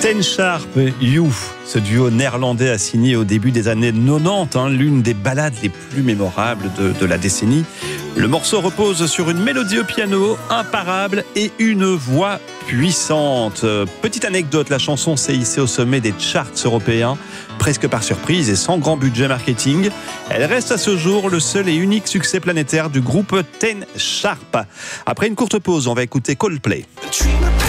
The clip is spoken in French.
Ten Sharp, You, ce duo néerlandais a signé au début des années 90 l'une des ballades les plus mémorables de la décennie. Le morceau repose sur une mélodie au piano imparable et une voix puissante. Petite anecdote, la chanson s'est hissée au sommet des charts européens, presque par surprise et sans grand budget marketing. Elle reste à ce jour le seul et unique succès planétaire du groupe Ten Sharp. Après une courte pause, on va écouter Coldplay.